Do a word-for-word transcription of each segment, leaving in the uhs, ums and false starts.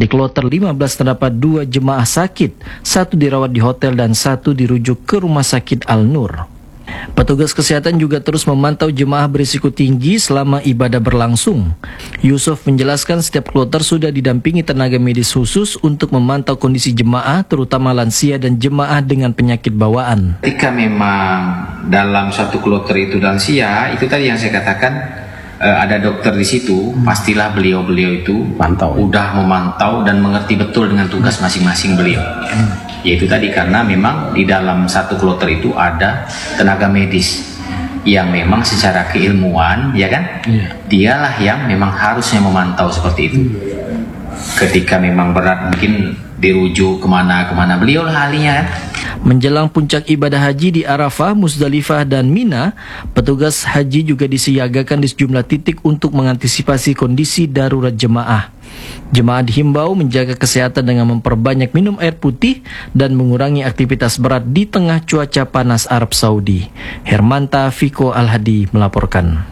Di kloter lima belas terdapat dua jemaah sakit, satu dirawat di hotel dan satu dirujuk ke Rumah Sakit Al-Nur. Petugas kesehatan juga terus memantau jemaah berisiko tinggi selama ibadah berlangsung. Yusuf menjelaskan setiap kloter sudah didampingi tenaga medis khusus untuk memantau kondisi jemaah, terutama lansia dan jemaah dengan penyakit bawaan. Ketika memang dalam satu kloter itu lansia, itu tadi yang saya katakan, eh, ada dokter di situ, pastilah beliau-beliau itu Mantau. udah memantau dan mengerti betul dengan tugas masing-masing beliau. Yaitu tadi karena memang di dalam satu kloter itu ada tenaga medis yang memang secara keilmuan, ya kan, iya. dialah yang memang harusnya memantau seperti itu. Ketika memang berat mungkin dirujuk kemana-kemana, beliau lah ahlinya kan. Menjelang puncak ibadah haji di Arafah, Muzdalifah, dan Mina, petugas haji juga disiagakan di sejumlah titik untuk mengantisipasi kondisi darurat jemaah. Jemaah dihimbau menjaga kesehatan dengan memperbanyak minum air putih dan mengurangi aktivitas berat di tengah cuaca panas Arab Saudi. Hermanta Fiko Al-Hadi melaporkan.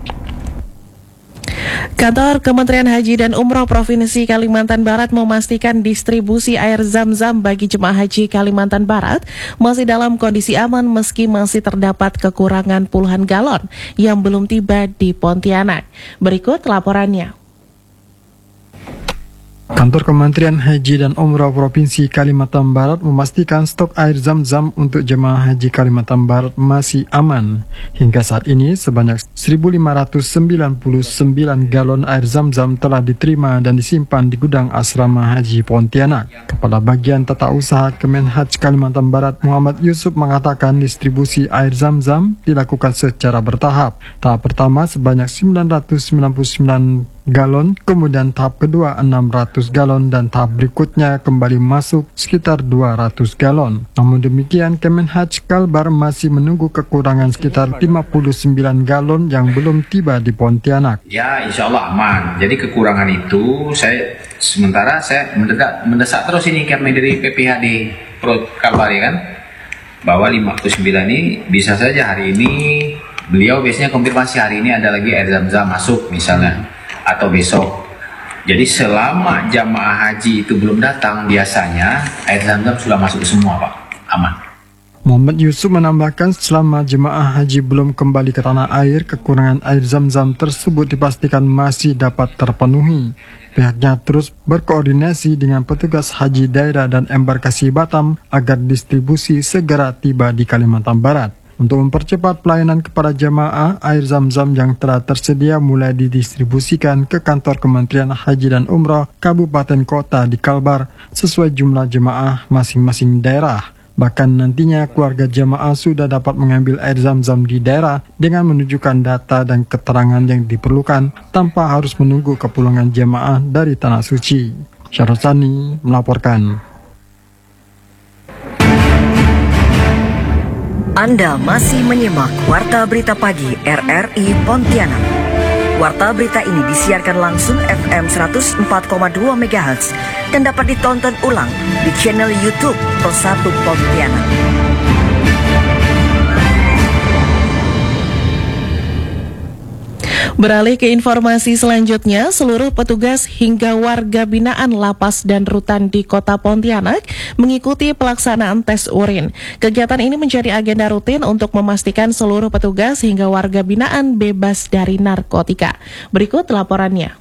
Kantor Kementerian Haji dan Umroh Provinsi Kalimantan Barat memastikan distribusi air zam-zam bagi jemaah haji Kalimantan Barat masih dalam kondisi aman meski masih terdapat kekurangan puluhan galon yang belum tiba di Pontianak. Berikut laporannya. Kantor Kementerian Haji dan Umrah Provinsi Kalimantan Barat memastikan stok air zam-zam untuk jemaah haji Kalimantan Barat masih aman. Hingga saat ini, sebanyak seribu lima ratus sembilan puluh sembilan galon air zam-zam telah diterima dan disimpan di gudang asrama haji Pontianak. Kepala Bagian Tata Usaha Kemenhaj Kalimantan Barat Muhammad Yusuf mengatakan distribusi air zam-zam dilakukan secara bertahap. Tahap pertama sebanyak sembilan ratus sembilan puluh sembilan galon, kemudian tahap kedua enam ratus galon dan tahap berikutnya kembali masuk sekitar dua ratus galon. Namun demikian, Kemenhaj Kalbar masih menunggu kekurangan sekitar lima puluh sembilan galon yang belum tiba di Pontianak. Ya, insya Allah aman. Jadi kekurangan itu saya sementara saya mendesak, mendesak terus ini kami dari P P H di Perut Kalbar ya kan, bahwa lima puluh sembilan ini bisa saja hari ini beliau biasanya konfirmasi hari ini ada lagi air zam-zam masuk misalnya, atau besok. Jadi selama jamaah haji itu belum datang, biasanya air zam-zam sudah masuk semua Pak, aman. Muhammad Yusuf menambahkan selama jemaah haji belum kembali ke tanah air, kekurangan air zam-zam tersebut dipastikan masih dapat terpenuhi. Pihaknya terus berkoordinasi dengan petugas haji daerah dan embarkasi Batam agar distribusi segera tiba di Kalimantan Barat. Untuk mempercepat pelayanan kepada jemaah, air zam-zam yang telah tersedia mulai didistribusikan ke kantor Kementerian Haji dan Umrah Kabupaten Kota di Kalbar sesuai jumlah jemaah masing-masing daerah. Bahkan nantinya keluarga jemaah sudah dapat mengambil air zam-zam di daerah dengan menunjukkan data dan keterangan yang diperlukan tanpa harus menunggu kepulangan jemaah dari Tanah Suci. Syarosani melaporkan. Anda masih menyimak Warta Berita Pagi R R I Pontianak. Warta berita ini disiarkan langsung F M seratus empat koma dua megahertz dan dapat ditonton ulang di channel YouTube Pro satu Pontianak. Beralih ke informasi selanjutnya, seluruh petugas hingga warga binaan lapas dan rutan di Kota Pontianak mengikuti pelaksanaan tes urin. Kegiatan ini menjadi agenda rutin untuk memastikan seluruh petugas hingga warga binaan bebas dari narkotika. Berikut laporannya.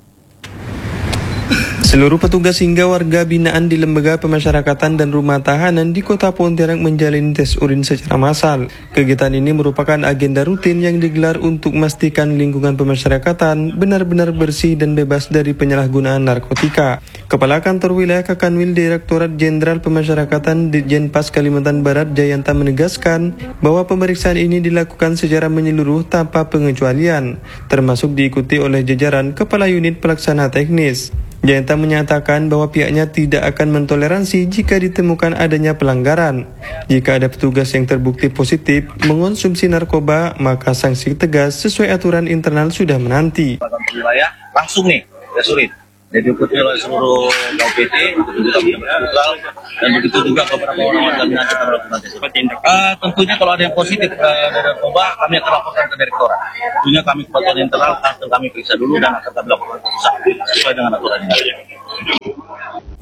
Seluruh petugas hingga warga binaan di lembaga pemasyarakatan dan rumah tahanan di Kota Pontianak menjalani tes urin secara massal. Kegiatan ini merupakan agenda rutin yang digelar untuk memastikan lingkungan pemasyarakatan benar-benar bersih dan bebas dari penyalahgunaan narkotika. Kepala Kantor Wilayah Kakanwil Direktorat Jenderal Pemasyarakatan Ditjenpas Kalimantan Barat Jayanta menegaskan bahwa pemeriksaan ini dilakukan secara menyeluruh tanpa pengecualian, termasuk diikuti oleh jajaran Kepala Unit Pelaksana Teknis. Jayanta menyatakan bahwa pihaknya tidak akan mentoleransi jika ditemukan adanya pelanggaran. Jika ada petugas yang terbukti positif mengonsumsi narkoba, maka sanksi tegas sesuai aturan internal sudah menanti. Wilayah langsung nih, ya sulit. Jadi diikuti oleh seluruh K U P T, juga netral, dan begitu juga beberapa orang warga binaan kita melakukan tes. Uh, tentunya kalau ada yang positif uh, dari narkoba, kami akan laporkan ke direktorat. Tentunya kami kepatuhan internal akan kami periksa dulu dan akan kami laporkan ke pusat sesuai dengan aturan ini.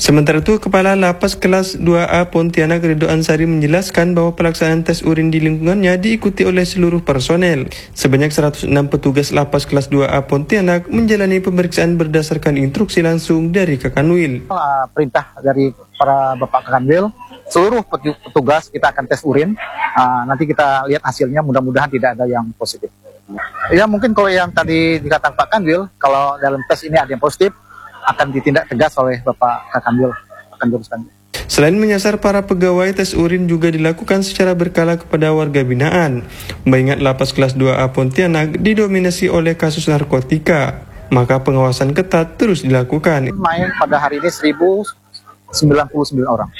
Sementara itu, Kepala Lapas Kelas dua A Pontianak Ridho Ansari menjelaskan bahwa pelaksanaan tes urin di lingkungannya diikuti oleh seluruh personel. Sebanyak seratus enam petugas Lapas Kelas dua A Pontianak menjalani pemeriksaan berdasarkan instruksi langsung dari Kakanwil. Perintah dari para Bapak Kakanwil, seluruh petugas kita akan tes urin. Uh, nanti kita lihat hasilnya, mudah-mudahan tidak ada yang positif. Ya mungkin kalau yang tadi dikatakan Pak Kanwil, kalau dalam tes ini ada yang positif, akan ditindak tegas oleh Bapak Kakanwil, akan juruskan. Selain menyasar para pegawai, tes urin juga dilakukan secara berkala kepada warga binaan. Mengingat Lapas Kelas dua A Pontianak didominasi oleh kasus narkotika, maka pengawasan ketat terus dilakukan. Main pada hari ini seribu sembilan puluh sembilan orang.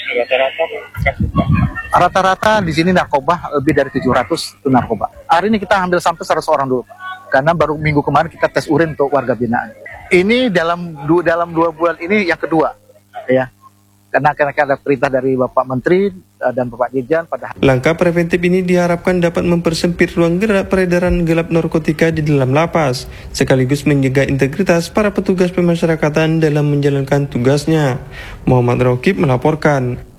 Rata-rata di sini narkoba lebih dari tujuh ratus itu narkoba. Hari ini kita ambil sampai seratus orang dulu, karena baru minggu kemarin kita tes urin untuk warga binaan. Ini dalam dua, dalam dua bulan ini yang kedua, ya. Karena karena ada perintah dari Bapak Menteri dan Bapak Dirjen pada. Langkah preventif ini diharapkan dapat mempersempit ruang gerak peredaran gelap narkotika di dalam lapas, sekaligus menjaga integritas para petugas pemasyarakatan dalam menjalankan tugasnya. Muhammad Rokib melaporkan.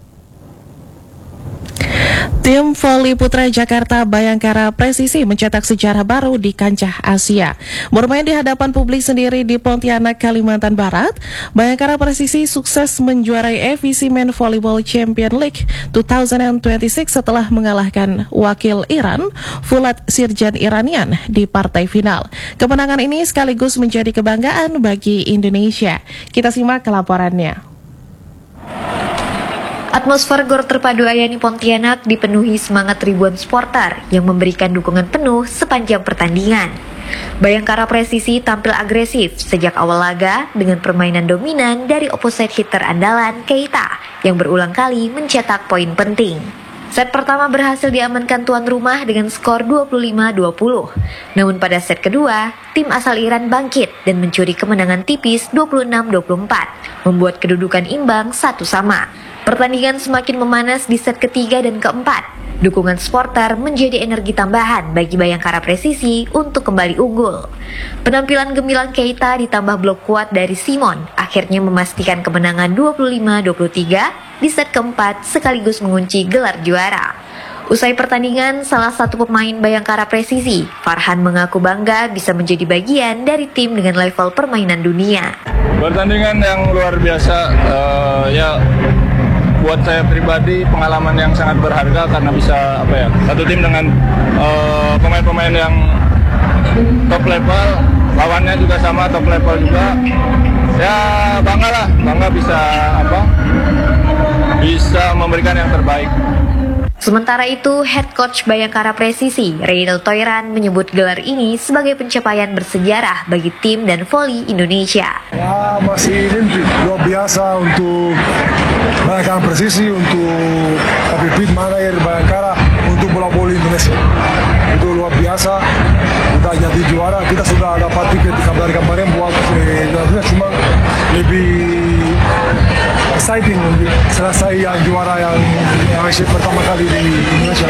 Tim voli putra Jakarta Bayangkara Presisi mencetak sejarah baru di kancah Asia. Bermain di hadapan publik sendiri di Pontianak, Kalimantan Barat, Bayangkara Presisi sukses menjuarai A V C Men Volleyball Champion League dua ribu dua puluh enam setelah mengalahkan wakil Iran, Fulat Sirjan Iranian, di partai final. Kemenangan ini sekaligus menjadi kebanggaan bagi Indonesia. Kita simak laporannya. Atmosfer Gor Terpadu Ayani Pontianak dipenuhi semangat ribuan supporter yang memberikan dukungan penuh sepanjang pertandingan. Bayangkara Presisi tampil agresif sejak awal laga dengan permainan dominan dari opposite hitter andalan Keita yang berulang kali mencetak poin penting. Set pertama berhasil diamankan tuan rumah dengan skor dua puluh lima dua puluh. Namun pada set kedua, tim asal Iran bangkit dan mencuri kemenangan tipis dua puluh enam dua puluh empat, membuat kedudukan imbang satu sama. Pertandingan semakin memanas di set ketiga dan keempat. Dukungan supporter menjadi energi tambahan bagi Bayangkara Presisi untuk kembali unggul. Penampilan gemilang Keita ditambah blok kuat dari Simon akhirnya memastikan kemenangan dua puluh lima dua puluh tiga di set keempat sekaligus mengunci gelar juara. Usai pertandingan, salah satu pemain Bayangkara Presisi, Farhan, mengaku bangga bisa menjadi bagian dari tim dengan level permainan dunia. Pertandingan yang luar biasa, uh, ya buat saya pribadi pengalaman yang sangat berharga karena bisa apa ya satu tim dengan uh, pemain-pemain yang top level, lawannya juga sama top level juga. Ya bangga lah, bangga bisa apa bisa memberikan yang terbaik. Sementara itu, head coach Bayangkara Presisi, Reynald Toiran, menyebut gelar ini sebagai pencapaian bersejarah bagi tim dan voli Indonesia. Ya, masih ini luar biasa untuk Bayangkara Presisi, untuk Habib Manager Bayangkara, untuk bola voli Indonesia. Itu luar biasa, udah jadi juara. Kita sudah dapat tiket dari kemarin buat eh, cuma lebih exciting selesai yang juara yang, yang pertama kali di Indonesia.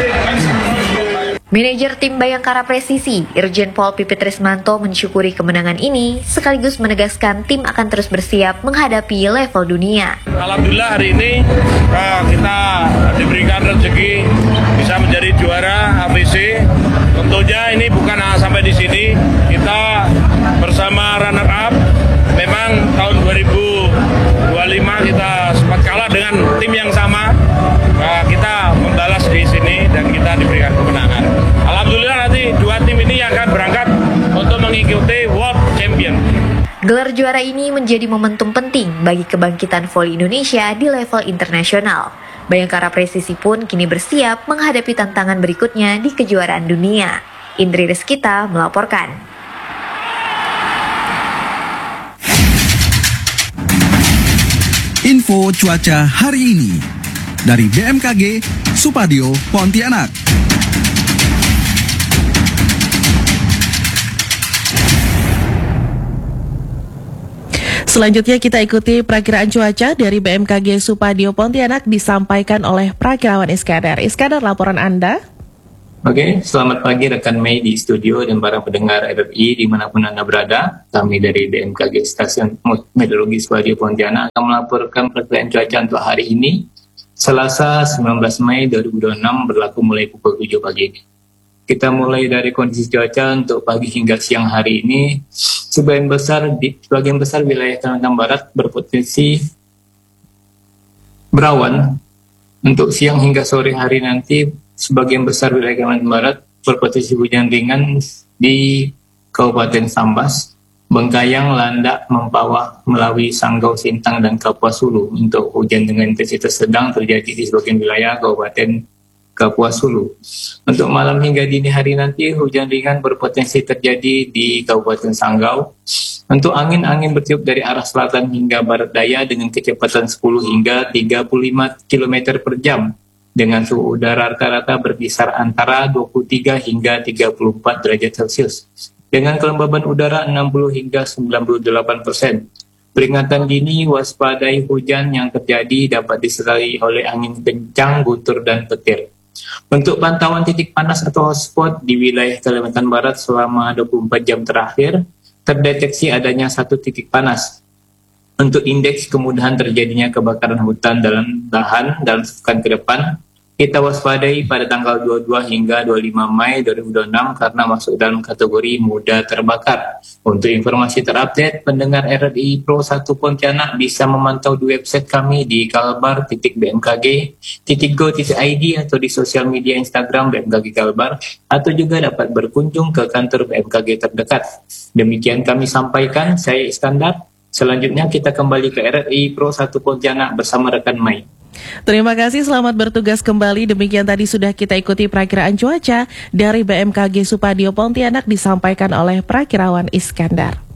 Manajer tim Bayangkara Presisi, Irjen Pol Pipit Rismanto, mensyukuri kemenangan ini sekaligus menegaskan tim akan terus bersiap menghadapi level dunia. Alhamdulillah hari ini uh, kita diberikan rezeki bisa menjadi juara A V C. Tentunya ini bukan sampai di sini, kita bersama runner up. Memang tahun dua ribu dua puluh lima kita sempat kalah dengan tim yang sama. Nah, kita membalas di sini dan kita diberikan kemenangan. Alhamdulillah nanti dua tim ini akan berangkat untuk mengikuti World Champion. Gelar juara ini menjadi momentum penting bagi kebangkitan voli Indonesia di level internasional. Bayangkara Presisi pun kini bersiap menghadapi tantangan berikutnya di kejuaraan dunia. Indri Rizkita melaporkan. Info cuaca hari ini dari B M K G Supadio Pontianak. Selanjutnya kita ikuti perakiraan cuaca dari B M K G Supadio Pontianak disampaikan oleh Prakirawan Iskandar. Iskandar, laporan Anda. Oke, selamat pagi rekan Mei di studio dan para pendengar R R I dimanapun Anda berada. Kami dari B M K G Stasiun Meteorologi Supadio Pontianak akan melaporkan perkiraan cuaca untuk hari ini, Selasa sembilan belas Mei dua ribu dua puluh enam, berlaku mulai pukul tujuh pagi ini. Kita mulai dari kondisi cuaca untuk pagi hingga siang hari ini. Sebagian besar di sebagian besar wilayah Kalimantan Barat berpotensi berawan. Untuk siang hingga sore hari nanti, sebagian besar wilayah Kalimantan Barat berpotensi hujan ringan di Kabupaten Sambas, Bengkayang, Landak, Mempawah, Melawi, Sanggau, Sintang, dan Kapuas Hulu. Untuk hujan dengan intensitas sedang terjadi di sebagian wilayah Kabupaten Kapuas Hulu. Untuk malam hingga dini hari nanti, hujan ringan berpotensi terjadi di Kabupaten Sanggau. Untuk angin-angin bertiup dari arah selatan hingga barat daya dengan kecepatan sepuluh hingga tiga puluh lima kilometer per jam. Dengan suhu udara rata-rata berkisar antara dua puluh tiga hingga tiga puluh empat derajat Celcius. Dengan kelembaban udara enam puluh hingga sembilan puluh delapan persen. Peringatan dini waspadai hujan yang terjadi dapat disertai oleh angin kencang, guntur, dan petir. Untuk pantauan titik panas atau hotspot di wilayah Kalimantan Barat selama dua puluh empat jam terakhir, terdeteksi adanya satu titik panas. Untuk indeks kemudahan terjadinya kebakaran hutan dalam lahan dalam sepekan ke depan, kita waspadai pada tanggal dua puluh dua hingga dua puluh lima Mei dua ribu dua puluh enam karena masuk dalam kategori mudah terbakar. Untuk informasi terupdate, pendengar R R I Pro satu Pontianak bisa memantau di website kami di kalbar titik b m k g titik go titik i d atau di sosial media Instagram B M K G Kalbar, atau juga dapat berkunjung ke kantor B M K G terdekat. Demikian kami sampaikan, saya Iskandar. Selanjutnya kita kembali ke R R I Pro satu Pontianak bersama rekan Mai. Terima kasih, selamat bertugas kembali. Demikian tadi sudah kita ikuti perakiraan cuaca dari B M K G Supadio Pontianak disampaikan oleh Prakirawan Iskandar.